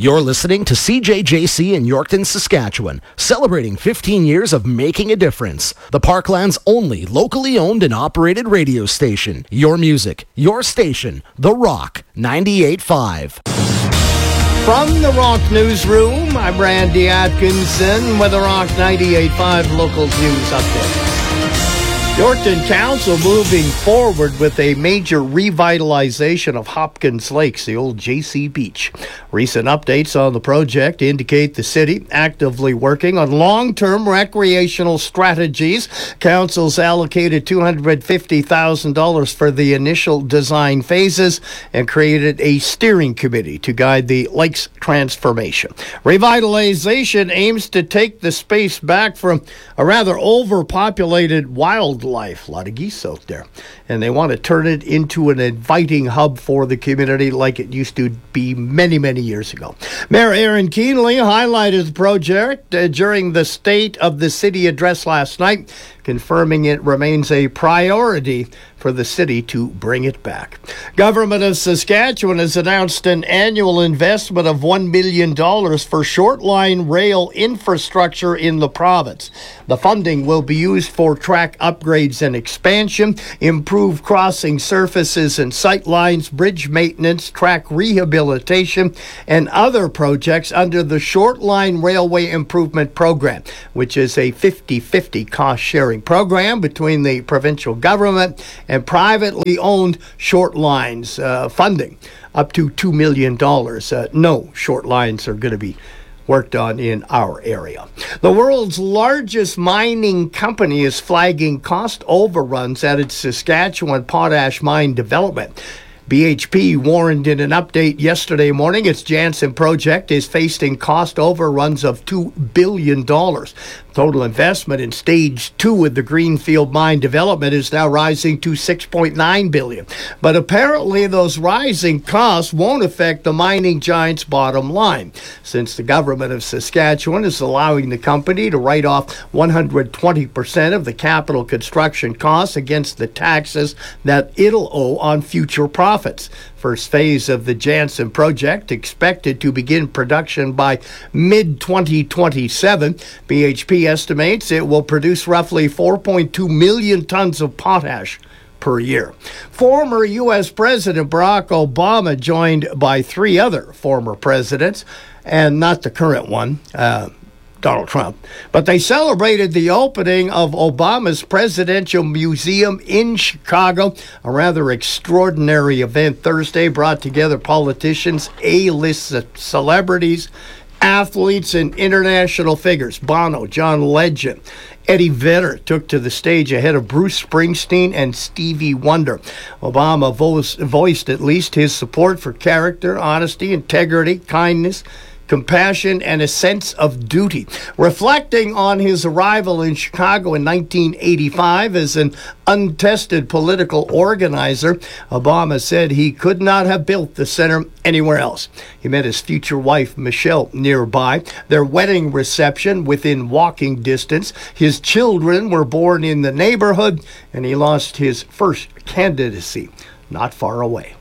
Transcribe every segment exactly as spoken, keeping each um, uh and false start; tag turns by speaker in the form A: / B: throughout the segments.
A: You're listening to C J J C in Yorkton, Saskatchewan, celebrating fifteen years of making a difference. The Parkland's only locally owned and operated radio station. Your music, your station, The Rock ninety-eight point five.
B: From the Rock Newsroom, I'm Randy Atkinson with the Rock ninety-eight point five local news update. Yorkton Council moving forward with a major revitalization of Hopkins Lakes, the old J C Beach. Recent updates on the project indicate the city actively working on long-term recreational strategies. Council's allocated two hundred fifty thousand dollars for the initial design phases and created a steering committee to guide the lake's transformation. Revitalization aims to take the space back from a rather overpopulated wildlife. Life. A lot of geese out there. And they want to turn it into an inviting hub for the community like it used to be many, many years ago. Mayor Aaron Keenley highlighted the project uh, during the State of the City address last night, confirming it remains a priority for the city to bring it back. Government of Saskatchewan has announced an annual investment of one million dollars for short-line rail infrastructure in the province. The funding will be used for track upgrades and expansion, improved crossing surfaces and sight lines, bridge maintenance, track rehabilitation, and other projects under the Short-Line Railway Improvement Program, which is a fifty-fifty cost-sharing program between the provincial government and privately owned short lines uh, funding up to two million dollars. Uh, no short lines are going to be worked on in our area. The world's largest mining company is flagging cost overruns at its Saskatchewan potash mine development. B H P warned in an update yesterday morning its Jansen project is facing cost overruns of two billion dollars. Total investment in stage two of the Greenfield mine development is now rising to six point nine billion dollars. But apparently those rising costs won't affect the mining giant's bottom line, since the government of Saskatchewan is allowing the company to write off one hundred twenty percent of the capital construction costs against the taxes that it'll owe on future profits. First phase of the Jansen project expected to begin production by mid twenty twenty-seven. B H P estimates it will produce roughly four point two million tons of potash per year. Former U S President Barack Obama, joined by three other former presidents, and not the current one, uh, Donald Trump, but they celebrated the opening of Obama's Presidential Museum in Chicago. A rather extraordinary event Thursday brought together politicians, A-list celebrities, athletes, and international figures. Bono, John Legend, Eddie Vedder took to the stage ahead of Bruce Springsteen and Stevie Wonder. Obama vo- voiced at least his support for character, honesty, integrity, kindness, compassion, and a sense of duty. Reflecting on his arrival in Chicago in nineteen eighty-five as an untested political organizer, Obama said he could not have built the center anywhere else. He met his future wife, Michelle, nearby. Their wedding reception within walking distance. His children were born in the neighborhood, and he lost his first candidacy not far away.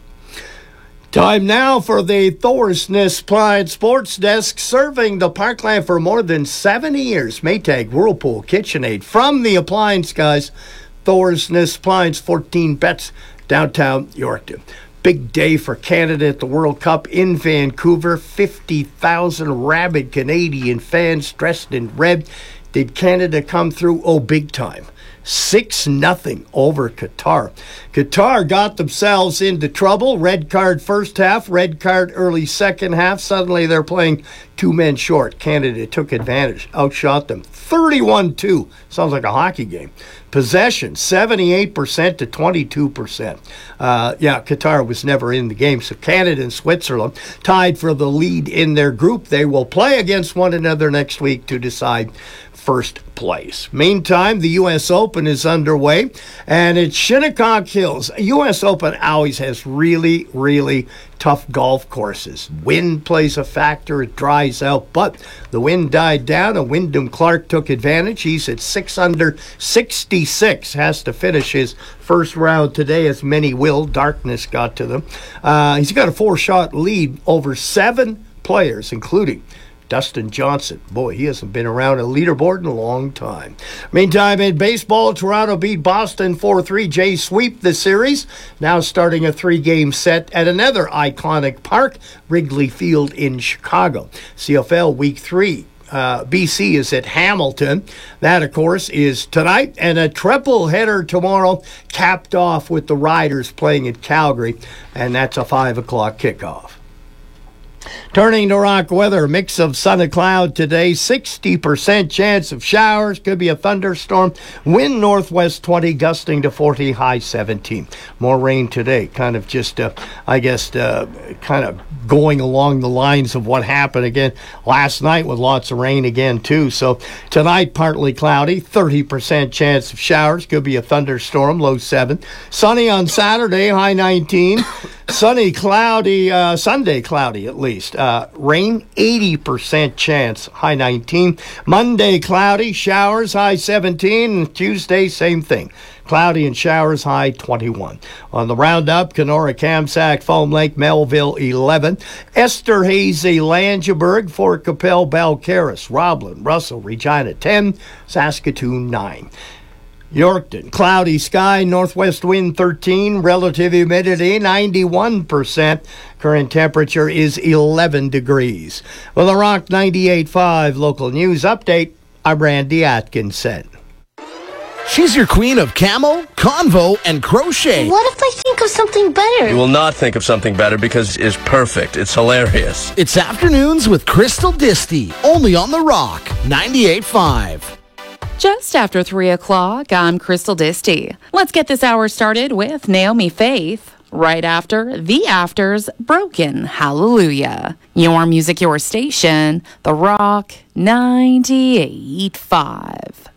B: Time now for the Thorsness Appliance Sports Desk, serving the Parkland for more than seventy years. Maytag, Whirlpool, KitchenAid. From the appliance guys, Thorsness Appliance, fourteen Bets, downtown Yorkton. Big day for Canada at the World Cup in Vancouver. fifty thousand rabid Canadian fans dressed in red. Did Canada come through? Oh, big time. six nothing over Qatar. Qatar got themselves into trouble. Red card first half, red card early second half. Suddenly they're playing two men short. Canada took advantage, outshot them thirty-one two. Sounds like a hockey game. Possession, seventy-eight percent to twenty-two percent. Uh, yeah, Qatar was never in the game. So Canada and Switzerland tied for the lead in their group. They will play against one another next week to decide first place. Meantime, the U S Open is underway, and it's Shinnecock Hills. U S Open always has really, really tough golf courses. Wind plays a factor. It dries out, but the wind died down, and Wyndham Clark took advantage. He's at six under sixty-six. Has to finish his first round today, as many will. Darkness got to them. Uh, he's got a four-shot lead over seven players, including Dustin Johnson. Boy, he hasn't been around a leaderboard in a long time. Meantime, in baseball, Toronto beat Boston four three. Jays sweep the series, now starting a three-game set at another iconic park, Wrigley Field in Chicago. C F L Week three. Uh, B C is at Hamilton. That, of course, is tonight, and a triple header tomorrow, capped off with the Riders playing at Calgary, and that's a five o'clock kickoff. Turning to rock weather, mix of sun and cloud today, sixty percent chance of showers, could be a thunderstorm, wind northwest twenty, gusting to forty, high seventeen. More rain today, kind of just, uh, I guess, uh, kind of going along the lines of what happened again last night with lots of rain again, too. So tonight, partly cloudy, thirty percent chance of showers, could be a thunderstorm, low seven. Sunny on Saturday, high nineteen. Sunny, cloudy, uh, Sunday cloudy at least. Uh, rain, eighty percent chance, high nineteen. Monday, cloudy, showers, high seventeen. And Tuesday, same thing. Cloudy and showers, high twenty-one. On the roundup, Kenora, Kamsack, Foam Lake, Melville, eleven. Esterhazy, Langeberg, Fort Capel, Balcarres, Roblin, Russell, Regina, ten. Saskatoon, nine. Yorkton, cloudy sky, northwest wind thirteen, relative humidity ninety-one percent. Current temperature is eleven degrees. Well, the Rock ninety-eight point five local news update, I'm Randy Atkinson.
A: She's your queen of camo, convo, and crochet.
C: What if I think of something better?
D: You will not think of something better because it's perfect. It's hilarious.
A: It's Afternoons with Crystal Disty, only on The Rock ninety-eight point five.
E: Just after three o'clock, I'm Crystal Disty. Let's get this hour started with Naomi Faith. Right after The Afters, Broken Hallelujah. Your music, your station, The Rock ninety-eight point five.